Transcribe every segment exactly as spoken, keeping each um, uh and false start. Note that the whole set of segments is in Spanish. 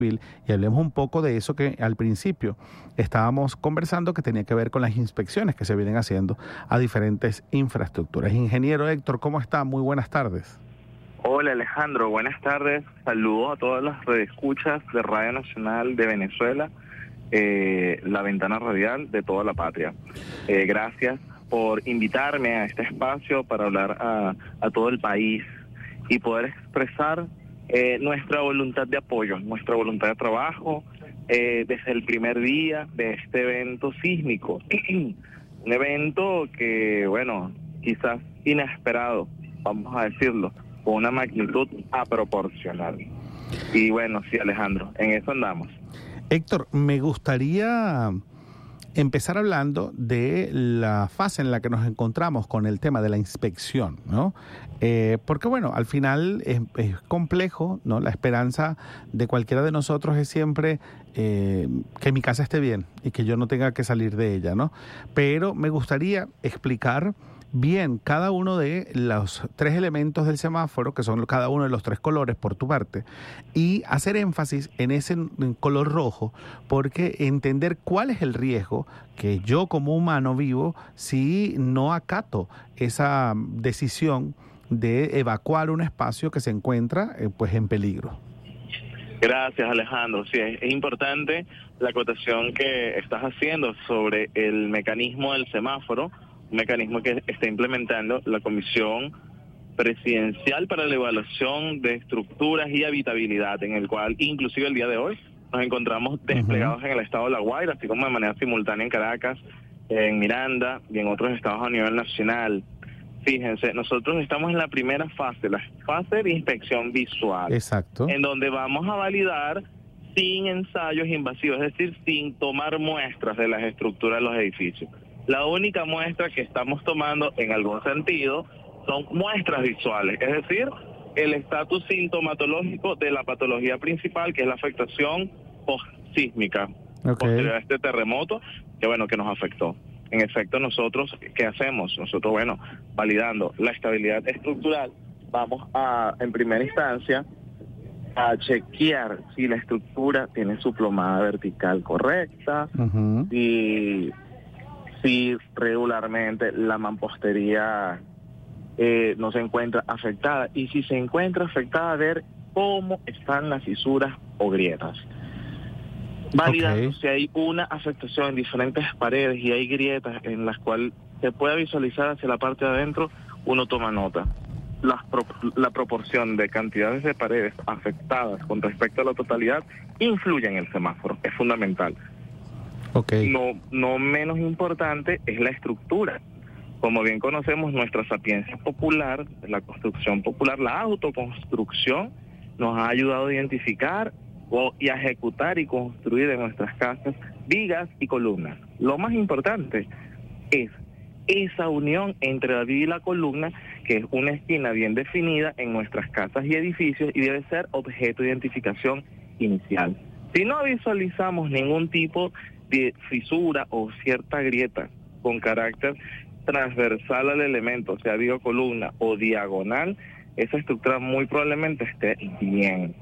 y hablemos un poco de eso que al principio estábamos conversando, que tenía que ver con las inspecciones que se vienen haciendo a diferentes infraestructuras. Ingeniero Héctor, ¿cómo está? Muy buenas tardes. Hola Alejandro, buenas tardes. Saludos a todas las redescuchas de Radio Nacional de Venezuela, eh, la ventana radial de toda la patria. Eh, gracias por invitarme a este espacio para hablar a, a todo el país y poder expresar eh, nuestra voluntad de apoyo, nuestra voluntad de trabajo eh, desde el primer día de este evento sísmico. Un evento que, bueno, quizás inesperado, vamos a decirlo, con una magnitud aproporcional. Y bueno, sí, Alejandro, en eso andamos. Héctor, me gustaría empezar hablando de la fase en la que nos encontramos con el tema de la inspección, ¿no? Eh, porque bueno, al final es, es complejo, ¿no? La esperanza de cualquiera de nosotros es siempre eh, que mi casa esté bien y que yo no tenga que salir de ella, ¿no? Pero me gustaría explicar bien cada uno de los tres elementos del semáforo, que son cada uno de los tres colores por tu parte, y hacer énfasis en ese color rojo, porque entender cuál es el riesgo que yo como humano vivo si no acato esa decisión de evacuar un espacio que se encuentra eh, pues en peligro. Gracias, Alejandro. Sí, es, es importante la acotación que estás haciendo sobre el mecanismo del semáforo, un mecanismo que está implementando la Comisión Presidencial para la Evaluación de Estructuras y Habitabilidad, en el cual inclusive el día de hoy nos encontramos desplegados uh-huh. en el estado de La Guaira, así como de manera simultánea en Caracas, en Miranda y en otros estados a nivel nacional. Fíjense, nosotros estamos en la primera fase, la fase de inspección visual. Exacto. En donde vamos a validar sin ensayos invasivos, es decir, sin tomar muestras de las estructuras de los edificios. La única muestra que estamos tomando, en algún sentido, son muestras visuales, es decir, el estatus sintomatológico de la patología principal, que es la afectación postsísmica, okay. posterior a este terremoto, que bueno, que nos afectó. En efecto, nosotros, ¿qué hacemos? Nosotros, bueno, validando la estabilidad estructural, vamos a, en primera instancia, a chequear si la estructura tiene su plomada vertical correcta, uh-huh. y si regularmente la mampostería eh, no se encuentra afectada, y si se encuentra afectada, ver cómo están las fisuras o grietas. Validando okay. si hay una afectación en diferentes paredes y hay grietas en las cuales se pueda visualizar hacia la parte de adentro, uno toma nota. La, pro, la proporción de cantidades de paredes afectadas con respecto a la totalidad influye en el semáforo, es fundamental. Okay. No, no menos importante es la estructura. Como bien conocemos, nuestra sapiencia popular, la construcción popular, la autoconstrucción, nos ha ayudado a identificar o, y a ejecutar y construir en nuestras casas vigas y columnas. Lo más importante es esa unión entre la viga y la columna, que es una esquina bien definida en nuestras casas y edificios y debe ser objeto de identificación inicial. Si no visualizamos ningún tipo de fisura o cierta grieta con carácter transversal al elemento, sea viga columna o diagonal, esa estructura muy probablemente esté bien.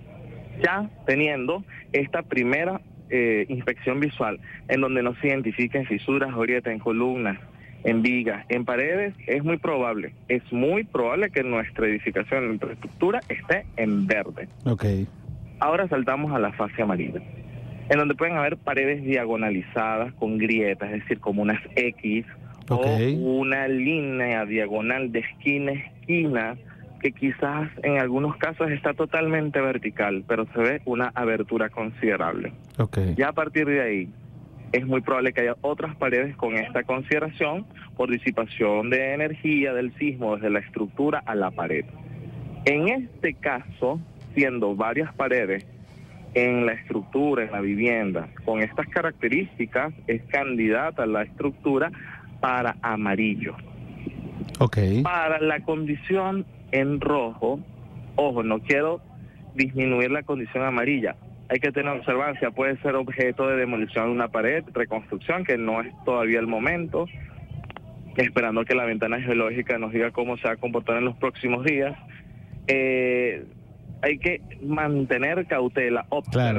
Ya teniendo esta primera eh, inspección visual, en donde no se identifiquen fisuras o grietas en columnas, en vigas, en paredes, es muy probable, es muy probable que nuestra edificación, nuestra estructura esté en verde. Okay. Ahora saltamos a la fase amarilla, en donde pueden haber paredes diagonalizadas con grietas, es decir, como unas X, okay. o una línea diagonal de esquina a esquina, que quizás en algunos casos está totalmente vertical, pero se ve una abertura considerable. Okay. Ya a partir de ahí, es muy probable que haya otras paredes con esta consideración por disipación de energía del sismo desde la estructura a la pared. En este caso, siendo varias paredes en la estructura, en la vivienda, con estas características, es candidata la estructura para amarillo. Okay. Para la condición en rojo, ojo, no quiero disminuir la condición amarilla, hay que tener observancia, puede ser objeto de demolición de una pared, reconstrucción, que no es todavía el momento, esperando que la ventana geológica nos diga cómo se va a comportar en los próximos días. Eh, hay que mantener cautela, observar. Claro.